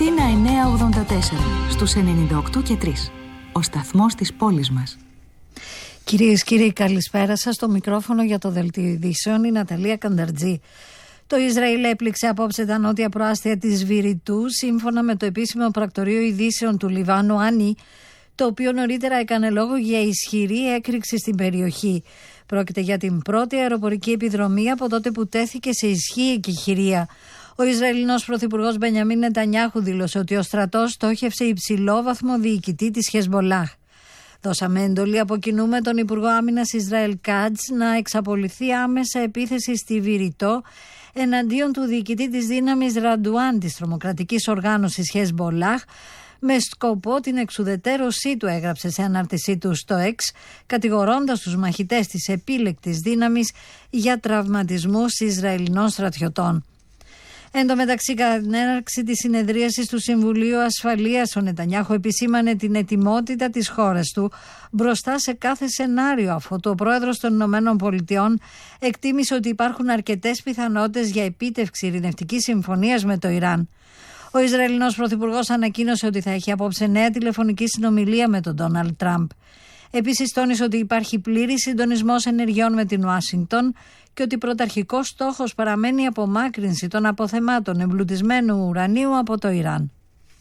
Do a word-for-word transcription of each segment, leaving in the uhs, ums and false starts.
Αθήνα εννιακόσια ογδόντα τέσσερα, στους ενενήντα οκτώ και τρία. Ο σταθμός της πόλης μας. Κυρίες και κύριοι, καλησπέρα σας. Στο μικρόφωνο για το Δελτίο Ειδήσεων η Ναταλία Κανταρτζή. Το Ισραήλ έπληξε απόψε τα νότια προάστια της Βηρητού, σύμφωνα με το επίσημο πρακτορείο ειδήσεων του Λιβάνου Άνι, το οποίο νωρίτερα έκανε λόγο για ισχυρή έκρηξη στην περιοχή. Πρόκειται για την πρώτη αεροπορική επιδρομή από τότε που τέθηκε σε ισχύ η εκεχηρία. Ο Ισραηλινός πρωθυπουργός Μπενιαμίν Νετανιάχου δήλωσε ότι ο στρατός στόχευσε υψηλόβαθμο διοικητή της Χεσμολάχ. Δώσαμε εντολή από κοινού με τον Υπουργό Άμυνας Ισραήλ Κάτς να εξαπολυθεί άμεσα επίθεση στη Βηρητό εναντίον του διοικητή της δύναμης Ραντουάν της τρομοκρατικής οργάνωσης Χεσμολάχ, με σκοπό την εξουδετέρωσή του, έγραψε σε ανάρτησή του στο X, κατηγορώντας τους μαχητές της επίλεκτης δύναμης για τραυματισμούς Ισραηλινών στρατιωτών. Εν τω μεταξύ, κατά την έναρξη της συνεδρίασης του Συμβουλίου Ασφαλείας, ο Νετανιάχου επισήμανε την ετοιμότητα της χώρας του μπροστά σε κάθε σενάριο, αφού ο πρόεδρος των Ηνωμένων Πολιτειών εκτίμησε ότι υπάρχουν αρκετές πιθανότητες για επίτευξη ειρηνευτικής συμφωνίας με το Ιράν. Ο Ισραηλινός πρωθυπουργός ανακοίνωσε ότι θα έχει απόψε νέα τηλεφωνική συνομιλία με τον Ντόναλντ Τραμπ. Επίσης τόνισε ότι υπάρχει πλήρης συντονισμός ενεργειών με την Ουάσιγκτον και ότι πρωταρχικός στόχος παραμένει η απομάκρυνση των αποθεμάτων εμπλουτισμένου ουρανίου από το Ιράν.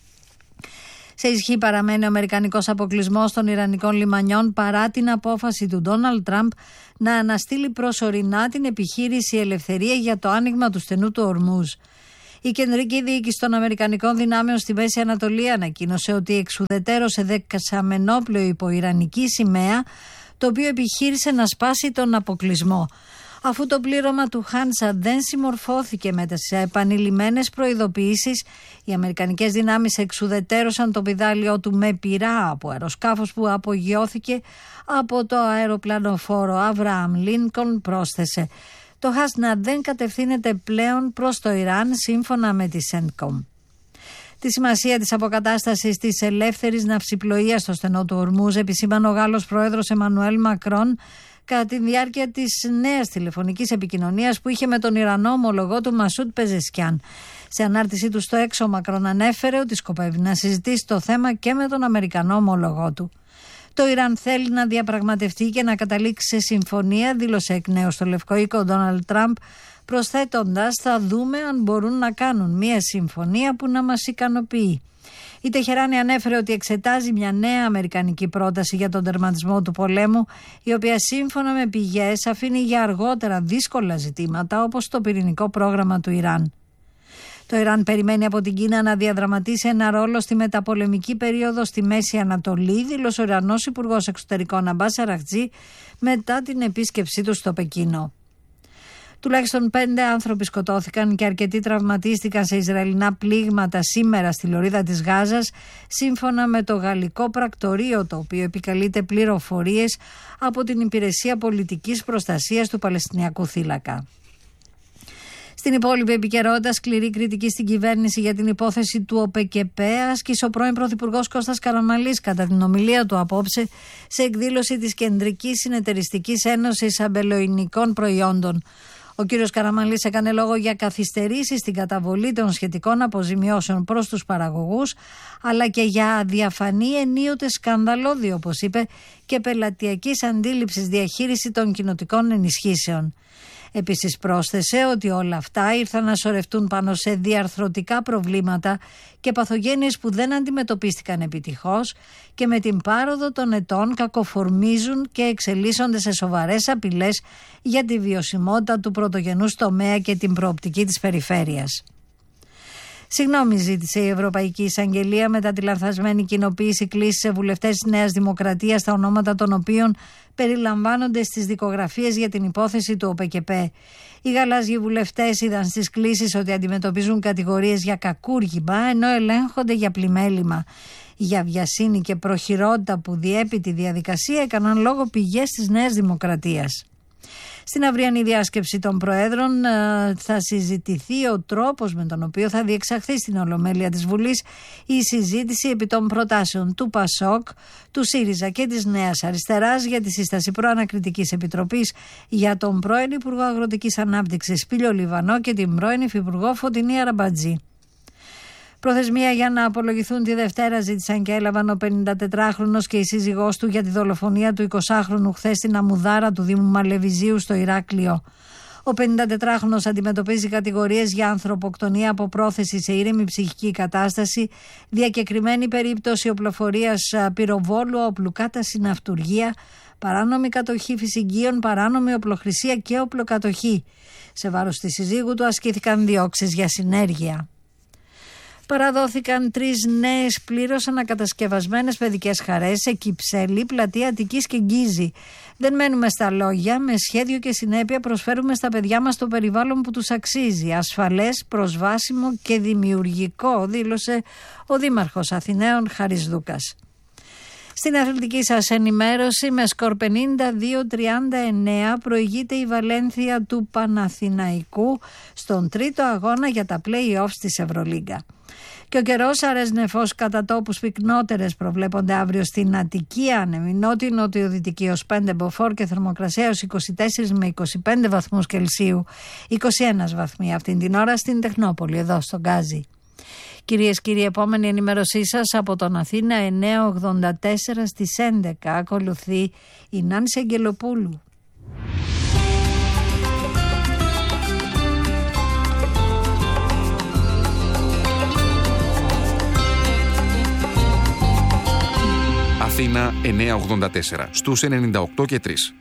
Σε ισχύ παραμένει ο αμερικανικός αποκλεισμός των ιρανικών λιμανιών παρά την απόφαση του Ντόναλντ Τραμπ να αναστείλει προσωρινά την επιχείρηση Ελευθερία για το άνοιγμα του στενού του Ορμούζ. Η κεντρική διοίκηση των Αμερικανικών δυνάμεων στη Μέση Ανατολή ανακοίνωσε ότι εξουδετέρωσε δεκασαμενόπλαιο υπό ιρανική σημαία, το οποίο επιχείρησε να σπάσει τον αποκλεισμό. Αφού το πλήρωμα του Χάνσα δεν συμμορφώθηκε με τις επανειλημμένες προειδοποιήσεις, οι αμερικανικές δυνάμεις εξουδετέρωσαν το πηδάλιό του με πυρά από αεροσκάφος που απογειώθηκε από το αεροπλανοφόρο Αβραάμ Λίνκολν, πρόσθεσε. Το Χάσνα δεν κατευθύνεται πλέον προς το Ιράν, σύμφωνα με τη Σέντκομ. Τη σημασία της αποκατάστασης της ελεύθερης ναυσιπλοείας στο στενό του Ορμούζ επισήμανε ο Γάλλος πρόεδρος Εμμανουέλ Μακρόν κατά τη διάρκεια της νέας τηλεφωνικής επικοινωνίας που είχε με τον Ιρανό ομολογό του Μασούτ Πεζεσκιάν. Σε ανάρτησή του στο Έξω, ο Μακρόν ανέφερε ότι σκοπεύει να συζητήσει το θέμα και με τον Αμερικανό ομολογό του. Το Ιράν θέλει να διαπραγματευτεί και να καταλήξει σε συμφωνία, δήλωσε εκ νέου στο Λευκό Οίκο ο Ντόναλντ Τραμπ, προσθέτοντας: θα δούμε αν μπορούν να κάνουν μια συμφωνία που να μας ικανοποιεί. Η Τεχεράνη ανέφερε ότι εξετάζει μια νέα αμερικανική πρόταση για τον τερματισμό του πολέμου, η οποία σύμφωνα με πηγές αφήνει για αργότερα δύσκολα ζητήματα όπως το πυρηνικό πρόγραμμα του Ιράν. Το Ιράν περιμένει από την Κίνα να διαδραματίσει ένα ρόλο στη μεταπολεμική περίοδο στη Μέση Ανατολή, δήλωσε ο Ιρανός Υπουργός Εξωτερικών Αμπάς Αραχτζή μετά την επίσκεψή του στο Πεκίνο. Τουλάχιστον πέντε άνθρωποι σκοτώθηκαν και αρκετοί τραυματίστηκαν σε Ισραηλινά πλήγματα σήμερα στη λωρίδα της Γάζας, σύμφωνα με το γαλλικό πρακτορείο, το οποίο επικαλείται πληροφορίες από την Υπηρεσία Πολιτικής Προστασίας του Παλαιστινιακού Θύλακα. Στην υπόλοιπη επικαιρότητα, σκληρή κριτική στην κυβέρνηση για την υπόθεση του ΟΠΕΚΕΠΕ άσκησε ο πρώην Πρωθυπουργός Κώστας Καραμανλής κατά την ομιλία του απόψε σε εκδήλωση της Κεντρικής Συνεταιριστικής Ένωσης Αμπελοϊνικών Προϊόντων. Ο κύριος Καραμανλής έκανε λόγο για καθυστερήσεις στην καταβολή των σχετικών αποζημιώσεων προς τους παραγωγούς, αλλά και για αδιαφανή ενίοτε σκανδαλώδη, όπως είπε, και πελατειακής αντίληψης διαχείριση των κοινοτικών ενισχύσεων. Επίσης πρόσθεσε ότι όλα αυτά ήρθαν να σωρευτούν πάνω σε διαρθρωτικά προβλήματα και παθογένειες που δεν αντιμετωπίστηκαν επιτυχώς και με την πάροδο των ετών κακοφορμίζουν και εξελίσσονται σε σοβαρές απειλές για τη βιωσιμότητα του πρωτογενούς τομέα και την προοπτική της περιφέρειας. Συγγνώμη ζήτησε η Ευρωπαϊκή Εισαγγελία μετά τη λανθασμένη κοινοποίηση κλήσης σε βουλευτές της Νέας Δημοκρατίας, τα ονόματα των οποίων περιλαμβάνονται στις δικογραφίες για την υπόθεση του ΟΠΕΚΕΠΕ. Οι γαλάζιοι βουλευτές είδαν στις κλήσεις ότι αντιμετωπίζουν κατηγορίες για κακούργημα, ενώ ελέγχονται για πλημέλημα. Για βιασύνη και προχειρότητα που διέπει τη διαδικασία έκαναν λόγο πηγές της Νέας Δημοκρατίας. Στην αυριανή διάσκεψη των Προέδρων θα συζητηθεί ο τρόπος με τον οποίο θα διεξαχθεί στην Ολομέλεια της Βουλής η συζήτηση επί των προτάσεων του ΠΑΣΟΚ, του ΣΥΡΙΖΑ και της Νέας Αριστεράς για τη σύσταση προανακριτικής επιτροπής για τον πρώην Υπουργό Αγροτικής Ανάπτυξης Πήλιο Λιβανό και την πρώην Υφυπουργό Φωτεινή Αραμπατζή. Προθεσμία για να απολογηθούν τη Δευτέρα ζήτησαν και έλαβαν ο πενηντατετράχρονος και η σύζυγός του για τη δολοφονία του εικοσάχρονου χθες στην Αμουδάρα του Δήμου Μαλεβιζίου στο Ηράκλειο. Ο πενηντατετράχρονος αντιμετωπίζει κατηγορίες για ανθρωποκτονία από πρόθεση σε ήρεμη ψυχική κατάσταση, διακεκριμένη περίπτωση οπλοφορίας πυροβόλου, οπλουκάταση, ναυτουργία, παράνομη κατοχή φυσικίων, παράνομη οπλοχρησία και οπλοκατοχή. Σε βάρος της συζύγου του ασκήθηκαν διώξεις για συνέργεια. Παραδόθηκαν τρεις νέες πλήρως ανακατασκευασμένες παιδικές χαρές σε Κυψέλη, Πλατεία Αττικής και Γκίζη. Δεν μένουμε στα λόγια, με σχέδιο και συνέπεια προσφέρουμε στα παιδιά μας το περιβάλλον που τους αξίζει, ασφαλές, προσβάσιμο και δημιουργικό, δήλωσε ο Δήμαρχος Αθηναίων Χαρισδούκας. Στην αθλητική σας ενημέρωση, με σκορ πενήντα δύο τριάντα εννέα προηγείται η Βαλένθια του Παναθηναϊκού στον τρίτο αγώνα για τα play-offs της Ευρωλίγκα. Και ο καιρός αρεσνεφός κατά τόπους πυκνότερες προβλέπονται αύριο στην Αττική, άνεμη νότιο νοτιοδυτική ως πέντε μποφόρ και θερμοκρασία ως είκοσι τέσσερα με είκοσι πέντε βαθμούς Κελσίου, είκοσι ένα βαθμοί αυτήν την ώρα στην Τεχνόπολη, εδώ στο Γκάζι. Κυρίες και κύριοι, επόμενη ενημέρωσή σας από τον Αθήνα εννιακόσια ογδόντα τέσσερα στις έντεκα. Ακολουθεί η Νάνση Αγγελοπούλου. Αθήνα εννιακόσια ογδόντα τέσσερα στους ενενήντα οκτώ και τρία.